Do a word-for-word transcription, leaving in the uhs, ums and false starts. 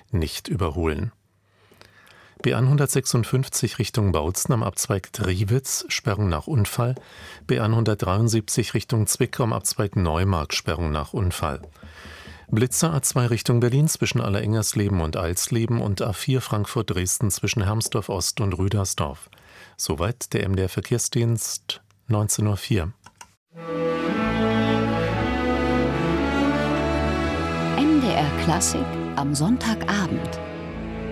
nicht überholen. B hundertsechsundfünfzig Richtung Bautzen am Abzweig Driewitz, Sperrung nach Unfall. B hundertdreiundsiebzig Richtung Zwickau am Abzweig Neumarkt, Sperrung nach Unfall. Blitzer A zwei Richtung Berlin zwischen Allerengersleben und Eilsleben und A vier Frankfurt-Dresden zwischen Hermsdorf Ost und Rüdersdorf. Soweit der M D R Verkehrsdienst, neunzehn Uhr vier. M D R Klassik am Sonntagabend.